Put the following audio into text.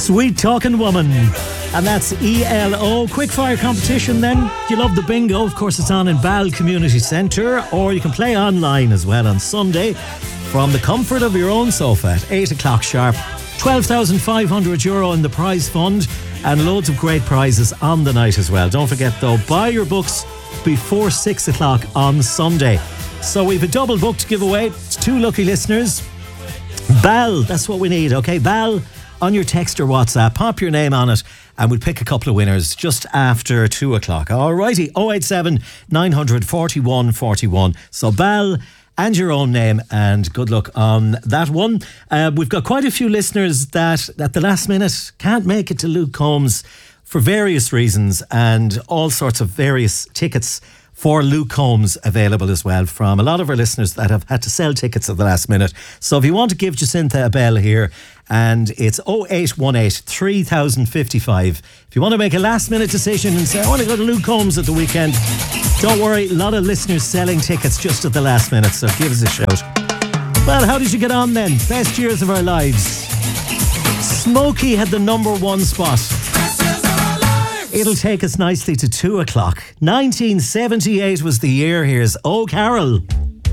Sweet Talking Woman. And that's ELO. Quickfire competition then. If you love the bingo, of course it's on in Ball Community Centre, or you can play online as well on Sunday from the comfort of your own sofa at 8 o'clock sharp. €12,500 in the prize fund and loads of great prizes on the night as well. Don't forget though, buy your books before 6 o'clock on Sunday. So we've a double book to give away. It's 2 lucky listeners. Ball, that's what we need, okay? Ball on your text or WhatsApp. Pop your name on it and we'll pick a couple of winners just after 2 o'clock. Alrighty, 087 941 41. So Ball and your own name, and good luck on that one. We've got quite a few listeners that at the last minute can't make it to Luke Combs for various reasons, and all sorts of various tickets for Luke Combs available as well from a lot of our listeners that have had to sell tickets at the last minute. So if you want to give Jacinta a bell here, and it's 0818 3055. If you want to make a last minute decision and say, I want to go to Luke Combs at the weekend, don't worry, a lot of listeners selling tickets just at the last minute, so give us a shout. Well, how did you get on then? Best years of our lives. Smokey had the #1 spot. It'll take us nicely to 2 o'clock. 1978 was the year. Here's Oh Carol.